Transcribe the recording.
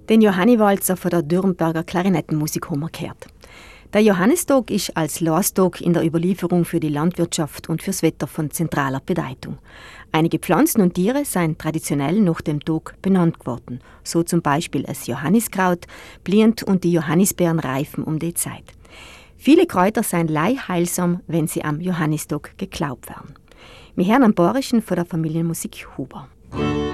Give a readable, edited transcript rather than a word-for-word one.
Den Johanniwalzer von der Dürrenberger Klarinettenmusik haben wir gehört. Der Johannistag ist als Lastag in der Überlieferung für die Landwirtschaft und fürs Wetter von zentraler Bedeutung. Einige Pflanzen und Tiere seien traditionell nach dem Tag benannt geworden, so zum Beispiel das Johanniskraut, blühend und die Johannisbeeren reifen um die Zeit. Viele Kräuter seien heilsam, wenn sie am Johannistag geglaubt werden. Wir hören am Bayerischen von der Familienmusik Huber.